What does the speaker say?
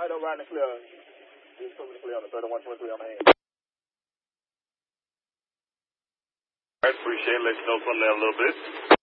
I don't ride the clear. Just put me clear on the 3123 on the hand. I appreciate it. Let you know from there a little bit.